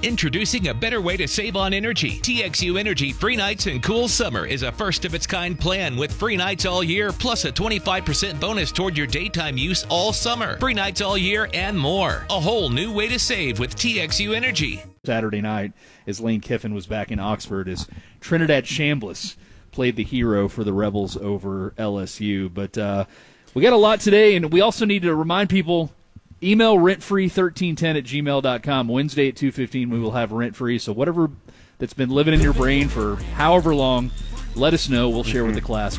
Introducing a better way to save on energy. TXU Energy Free Nights and Cool Summer is a first-of-its-kind plan with free nights all year, plus a 25% bonus toward your daytime use all summer. Free nights all year and more. A whole new way to save with TXU Energy. Saturday night, as Lane Kiffin was back in Oxford, as Trinidad Chambliss played the hero for the Rebels over LSU. But we got a lot today, and we also need to remind people, email rentfree1310@gmail.com. Wednesday at 2:15 we will have rent-free. So whatever that's been living in your brain for however long, let us know. We'll share with the class.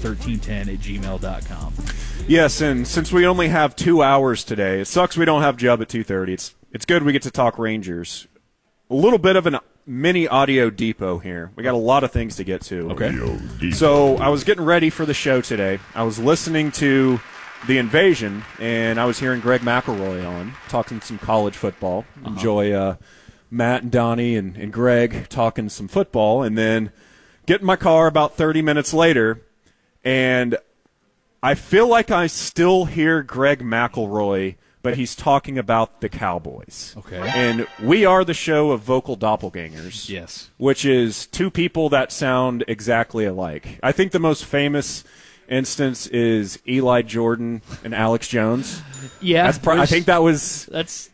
rentfree1310@gmail.com. Yes, and since we only have 2 hours today, it sucks we don't have Jubb at 2:30. It's good we get to talk Rangers. A little bit of a mini audio depot here. We got a lot of things to get to. Okay. So I was getting ready for the show today. I was listening to The Invasion, and I was hearing Greg McElroy on, talking some college football. Enjoy Matt and Donnie and Greg talking some football, and then get in my car about 30 minutes later, and I feel like I still hear Greg McElroy, but he's talking about the Cowboys. Okay. And we are the show of vocal doppelgangers. Yes. Which is two people that sound exactly alike. I think the most famous instance is Eli Jordan and Alex Jones. Yeah. I think that was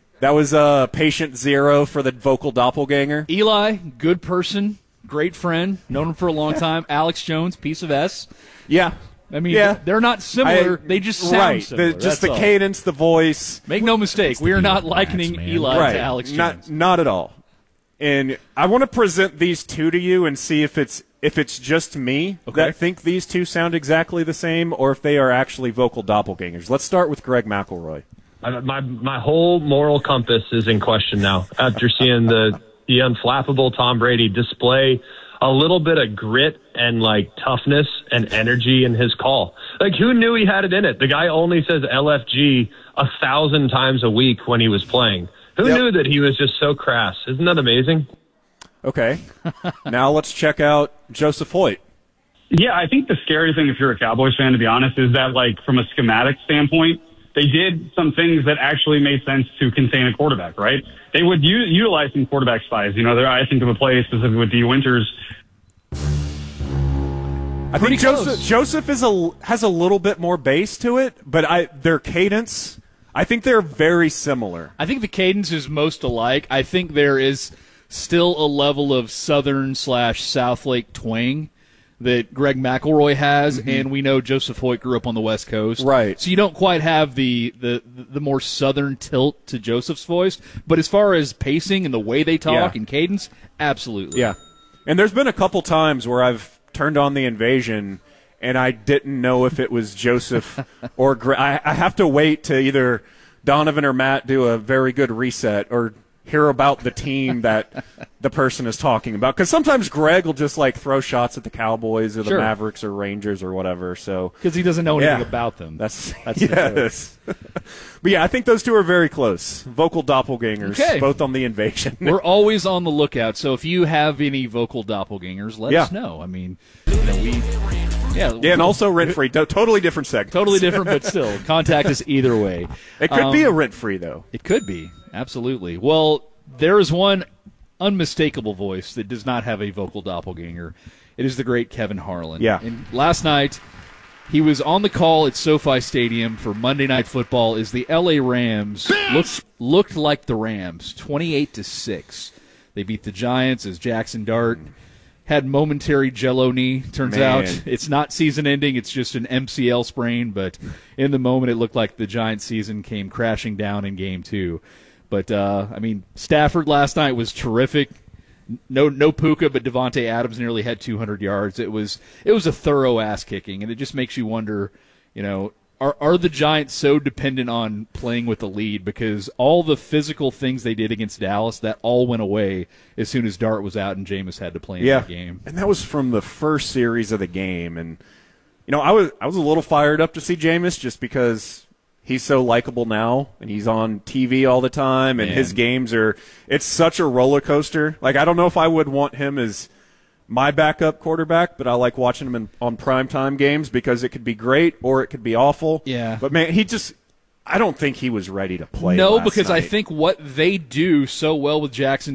patient zero for the vocal doppelganger. Eli, good person, great friend, known him for a long time. Alex Jones, piece of S. Yeah. I mean, they're not similar. They just sound similar. Just the cadence, the voice. Make no mistake, we are not likening Eli to Alex Jones. Not at all. And I want to present these two to you and see if it's just me that think these two sound exactly the same, or if they are actually vocal doppelgangers. Let's start with Greg McElroy. My whole moral compass is in question now after seeing the unflappable Tom Brady display a little bit of grit and toughness and energy in his call. Who knew he had it in it? The guy only says LFG 1,000 times a week when he was playing. Who knew that he was just so crass? Isn't that amazing? Okay. Now let's check out Joseph Hoyt. Yeah, I think the scary thing, if you're a Cowboys fan, to be honest, is that from a schematic standpoint, they did some things that actually made sense to contain a quarterback, right? They would utilize some quarterback spies. I think of a play specifically with D. Winters. I think Joseph has a little bit more bass to it, but their cadence, I think they're very similar. I think the cadence is most alike. I think there is still a level of Southern/Southlake twang that Greg McElroy has, and we know Joseph Hoyt grew up on the West Coast. Right. So you don't quite have the more Southern tilt to Joseph's voice, but as far as pacing and the way they talk and cadence, absolutely. Yeah. And there's been a couple times where I've turned on The Invasion and I didn't know if it was Joseph or Greg. I have to wait to either Donovan or Matt do a very good reset or hear about the team that the person is talking about. Because sometimes Greg will just throw shots at the Cowboys or the Mavericks or Rangers or whatever. So because he doesn't know anything about them. That's yes. But yeah, I think those two are very close. Vocal doppelgangers, both on The Invasion. We're always on the lookout. So if you have any vocal doppelgangers, let us know. I mean, and also rent-free. Totally different segment. Totally different, but still, contact us either way. It could be a rent-free, though. It could be. Absolutely. Well, there is one unmistakable voice that does not have a vocal doppelganger. It is the great Kevin Harlan. Yeah. And last night, he was on the call at SoFi Stadium for Monday Night Football as the L.A. Rams looked like the Rams, 28-6. They beat the Giants as Jackson Dart had momentary jello knee. Turns out it's not season-ending. It's just an MCL sprain. But in the moment, it looked like the Giants' season came crashing down in Game 2. But, Stafford last night was terrific. No Puka, but Devontae Adams nearly had 200 yards. It was a thorough ass-kicking, and it just makes you wonder, are the Giants so dependent on playing with the lead? Because all the physical things they did against Dallas, that all went away as soon as Dart was out and Jameis had to play in that game. And that was from the first series of the game. And, I was a little fired up to see Jameis just because he's so likable now, and he's on TV all the time, and his games it's such a roller coaster. I don't know if I would want him as my backup quarterback, but I like watching him on primetime games because it could be great or it could be awful. Yeah. But, man, I don't think he was ready to play No, last because night. I think what they do so well with Jackson